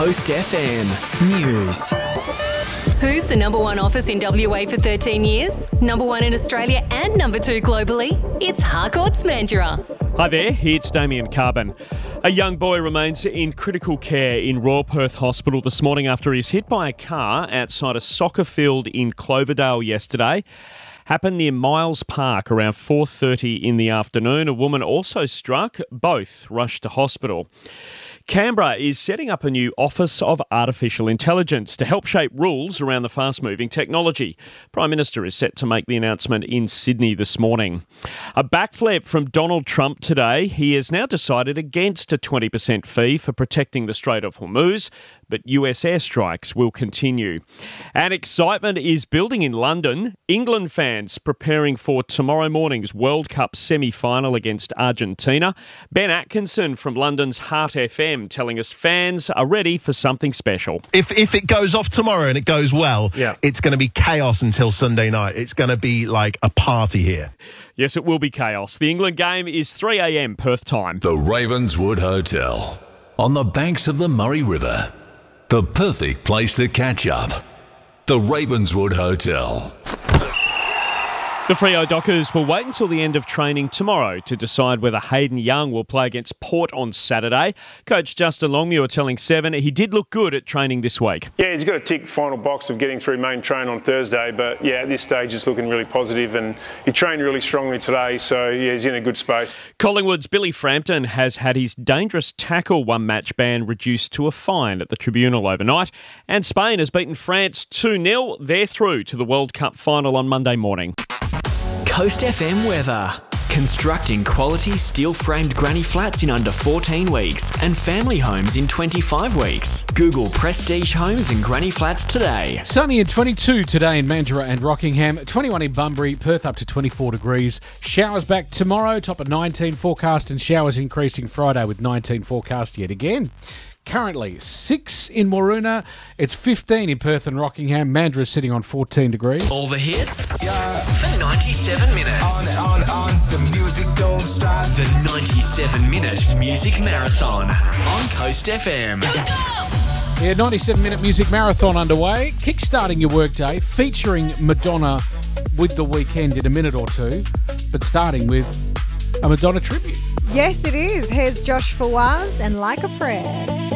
Coast FM News. Who's the number one office in WA for 13 years? Number one in Australia and number two globally? It's Harcourt's Mandurah. Hi there, it's Damien Carbon. A young boy remains in critical care in Royal Perth Hospital this morning after he was hit by a car outside a soccer field in Cloverdale yesterday. Happened near Miles Park around 4:30 in the afternoon. A woman also struck. Both rushed to hospital. Canberra is setting up a new Office of Artificial Intelligence to help shape rules around the fast-moving technology. Prime Minister is set to make the announcement in Sydney this morning. A backflip from Donald Trump today. He has now decided against a 20% fee for protecting the Strait of Hormuz, but US airstrikes will continue. And excitement is building in London. England fans preparing for tomorrow morning's World Cup semi-final against Argentina. Ben Atkinson from London's Heart FM telling us fans are ready for something special. If it goes off tomorrow and it goes well, It's going to be chaos until Sunday night. It's going to be like a party here. Yes, it will be chaos. The England game is 3 a.m. Perth time. The Ravenswood Hotel on the banks of the Murray River. The perfect place to catch up. The Ravenswood Hotel. The Freo Dockers will wait until the end of training tomorrow to decide whether Hayden Young will play against Port on Saturday. Coach Justin Longmuir telling Seven he did look good at training this week. Yeah, he's got a tick final box of getting through main train on Thursday, but at this stage it's looking really positive and he trained really strongly today, so he's in a good space. Collingwood's Billy Frampton has had his dangerous tackle one-match ban reduced to a fine at the tribunal overnight, and Spain has beaten France 2-0. They're through to the World Cup final on Monday morning. Coast FM weather. Constructing quality steel-framed granny flats in under 14 weeks and family homes in 25 weeks. Google Prestige Homes and Granny Flats today. Sunny and 22 today in Mandurah and Rockingham, 21 in Bunbury, Perth up to 24 degrees. Showers back tomorrow, top of 19 forecast, and showers increasing Friday with 19 forecast yet again. Currently 6 in Mooroona, it's 15 in Perth and Rockingham. Mandurah sitting on 14 degrees. All the hits for 97 minutes. On, the music don't stop. The 97-minute music marathon on Coast FM. 97-minute music marathon underway. Kickstarting your workday, featuring Madonna with The Weeknd in a minute or two, but starting with a Madonna tribute. Yes, it is. Here's Josh Fawaz and Like a Prayer.